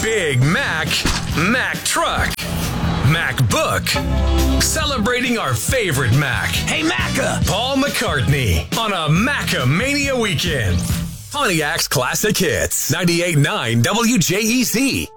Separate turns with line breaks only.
Big Mac, Mac Truck, Mac Book. Celebrating our favorite Mac.
Hey, Macca!
Paul McCartney on a Macca-mania weekend. Pontiac's Classic Hits. 98.9 WJEZ.